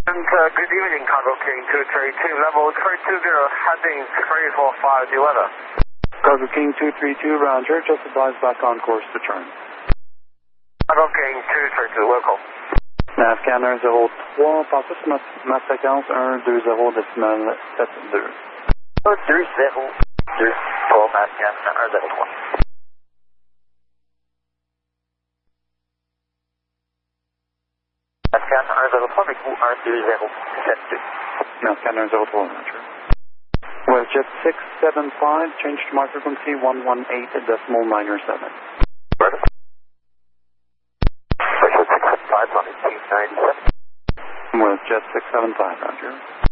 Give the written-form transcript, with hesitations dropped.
Good evening, Cargo King 232, level 320, heading 345, the weather. Cargo King 232, roger, just advised back on course to turn. Cargo King 232, welcome. Nav scanner 03, passez sur ma séquence 120 décimal 72. 2023, nav scanner 103. Nav scanner 103, avec vous 12072. Nav scanner 03, roger. WestJet 675, change to my frequency 118.907. WestJet 675, longitude 97. WestJet 675, roger.